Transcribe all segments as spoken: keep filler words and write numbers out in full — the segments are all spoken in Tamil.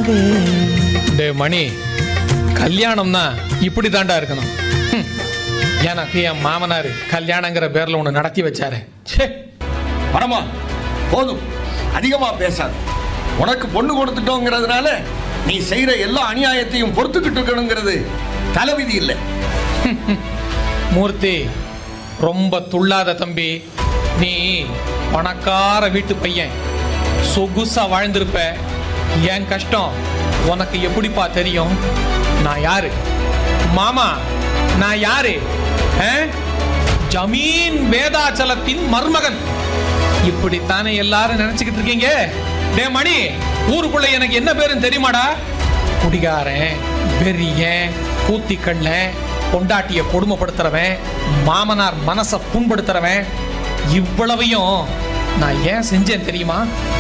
டே மணி, கல்யாணம்னா இப்படி தாண்டா இருக்கணும். எனக்கு என் மாமனார் கல்யாணங்கிற பேர்ல ஒன்று நடத்தி வச்சாரு. பரமா போதும், அதிகமா பேசாது. உனக்கு பொண்ணு கொடுத்துட்டோங்கிறதுனால நீ செய்யற எல்லா அநியாயத்தையும் பொறுத்துக்கிட்டு இருக்கணுங்கிறது தலைவிதி இல்லை. மூர்த்தி, ரொம்ப துள்ளாத தம்பி. நீ பணக்கார வீட்டு பையன், சொகுசா வாழ்ந்திருப்ப. என் கஷ்டம் உனக்கு எப்படிப்பா தெரியும்? நான் யாரு மாமா? நான் யாரு? ஜமீன் வேதாச்சலத்தின் மருமகன். இப்படித்தானே எல்லாரும் நினைச்சுக்கிட்டு இருக்கீங்க. டே மணி, ஊருக்குள்ள எனக்கு என்ன பேருன்னு தெரியுமாடா? குடிகாரன், வெறியன், கூத்திக்கண்ண, பொண்டாட்டிய கொடுமைப்படுத்துறவன், மாமனார் மனசை புண்படுத்துறவன். இவ்வளவையும் நான் ஏன் செஞ்சேன் தெரியுமா?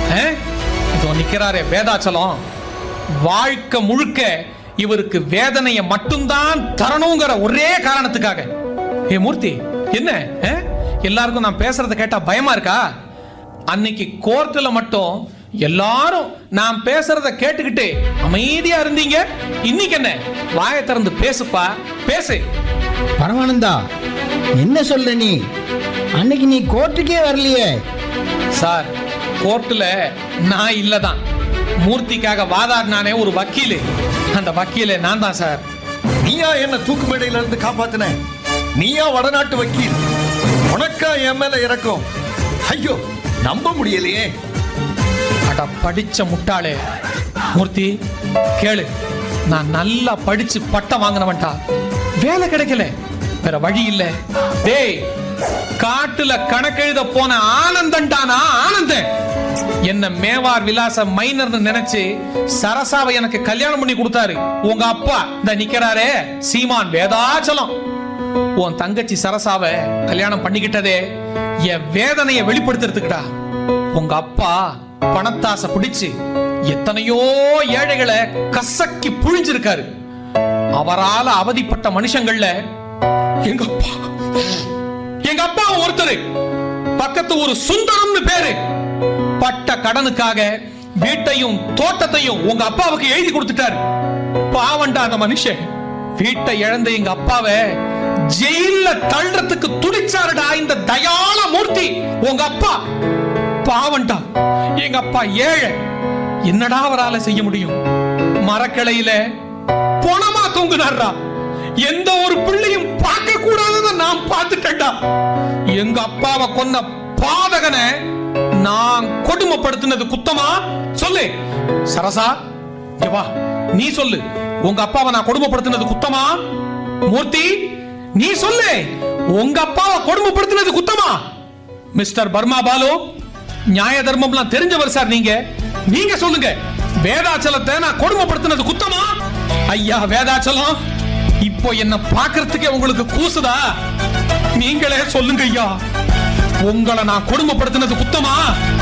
இதோ நிக்கிறாரே வேதாச்சலம், வாழ்க்கை முழுக்க இவருக்கு வேதனையை மட்டும்தான் தரணுங்கிற ஒரே காரணத்துக்காக. ஏ மூர்த்தி, என்ன எல்லாருக்கும் நான் பேசுறத கேட்டா பயமா இருக்கா? அன்னைக்கு கோர்ட்ல மட்டும் எல்லாரும் நான் பேசுறத கேட்டுக்கிட்டு அமைதியா இருந்தீங்க. இன்னைக்கு என்ன வாயை திறந்து பேசுப்பா, பேசு. பரமானந்தா, என்ன சொல்ற நீ? அன்னைக்கு நீ கோர்ட்டுக்கே வரலையே. சார், கோர்ட்டுல நான் இல்லதான். மூர்த்திக்காக வாதாடினானே ஒரு வக்கீல், அந்த வக்கீல நான் தான் சார். நீயா என்ன தூக்கு மேடையில இருந்து காப்பாத்தின? நீயா வடநாட்டு வக்கீல்? உனக்கா என் மேல இறக்கும்? ஐயோ, நம்ப முடியலையே. அட படிச்ச முட்டாளே. மூர்த்தி கேளு, நான் நல்லா படிச்சு பட்டம் வாங்கினவன்டா. வேலை கிடைக்கல, வேற வழி இல்ல. டேய், காட்டுல கணக்கெழுத போன ஆனந்தன்டானா ஆனந்தன் என்ன மேவார் விலாச மைனர்னு நினைச்சு சரசாவை எனக்கு கல்யாணம் பண்ணி கொடுத்தாரு உங்க அப்பா. இந்த நிக்கிறாரே சீமான் வேதாச்சலம். உன் தங்கச்சி சரசாவை கல்யாணம் பண்ணிக்கிட்டதே என் வேதனையை வெளிப்படுத்துறதுக்குடா. உங்க அப்பா பணத்தாசை பிடிச்சு எத்தனையோ ஏழைகளை கசக்கி புழிஞ்சிருக்காரு. அவரால அவதிப்பட்ட மனுஷங்கள்ல எங்க அப்பா எங்க அப்பா ஒருத்தர். பக்கத்து ஒரு சுந்தரம்னு பேரு. பட்ட கடனுக்காக வீட்டையும் தோட்டத்தையும் உங்க அப்பாவுக்கு எழுதி கொடுத்துட்டாரு. பாவண்டா அந்த மனுஷன். வீட்டை இழந்த எங்க அப்பாவை ஜெயில தள்ளுறதுக்கு துடிச்சாருடா இந்த தயாள மூர்த்தி உங்க அப்பா. பாவண்டா எங்க அப்பா ஏழை. என்னடா அவரால செய்ய முடியும்? மரக்கிளையில பொணமா தூங்குனாரா. எந்த ஒரு பிள்ளையும் பார்க்க கூடாதுன்னு நான் பார்த்துட்டேன்டா. எங்க அப்பாவை கொன்ன பாதகனை நான் கொடுமைப்படுத்தினது குத்தமா? சொல்லு சரசா, வா நீ சொல்லு. உங்க அப்பாவை நான் கொடுமைப்படுத்தினது குத்தமா? மூர்த்தி, நீ சொல்லு. உங்க அப்பாவை கொடுமைப்படுத்தினது குத்தமா? மிஸ்டர் பர்மா பாலு, நியாய தர்மம்லாம் தெரிஞ்சவர் சார் நீங்க. நீங்க சொல்லுங்க, வேதாச்சலத்தை நான் கொடுமைப்படுத்தினது குத்தமா? ஐயா வேதாச்சலம், இப்போ என்ன பார்க்கறதுக்கே உங்களுக்கு கூசுதா? நீங்களே சொல்லுங்க ஐயா, உங்களை நான் கொடுமைப்படுத்தினது குத்தமா?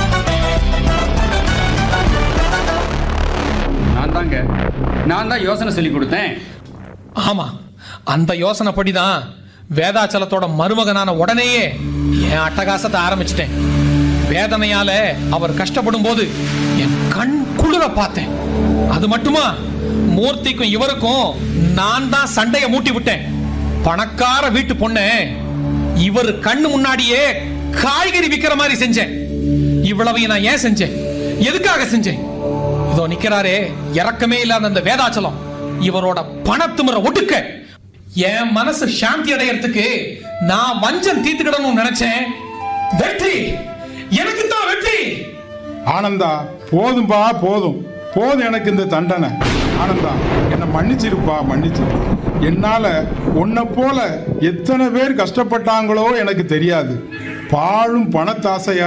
நான் தாங்க நான் தான் யோசனை சொல்லி கொடுத்தேன். ஆமா, அந்த யோசனை படிதான் வேதாச்சலத்தோட மருமகனான உடனேயே என் அட்டகாசத்தை ஆரம்பிச்சிட்டேன். வேதனையால அவர் கஷ்டப்படும் போது என் கண் குளிர பார்த்தேன். அது மட்டுமா, மூர்த்திக்கும் இவருக்கும் நான் தான் சண்டையை மூட்டி விட்டேன். பணக்கார வீட்டு பொண்ணு இவர் கண்ணு முன்னாடியே காய்கறி விக்கிற மாதிரி செஞ்சேன். இவ்வளவையும் நான் ஏன் செஞ்சேன்? எதுக்காக செஞ்சேன்? இதோ நிக்கிறாரே இறக்கமே இல்லாத அந்த வேதாச்சலம், இவரோட பணத்துமுறை ஒடுக்க என் மனசு சாந்தி அடையறதுக்கு நான் வஞ்சம் தீர்த்துக்கிடணும்னு நினைச்சேன். வெற்றி எனக்கு தான் வெற்றி. ஆனந்தா, போதும்பா, போதும் போதும் எனக்கு இந்த தண்டனை. ஆனந்தா, என்னை மன்னிச்சிருப்பா, மன்னிச்சிரு. என்னால உன்னை போல எத்தனை பேர் கஷ்டப்பட்டாங்களோ எனக்கு தெரியாது. பாழும் பணத்தாசையா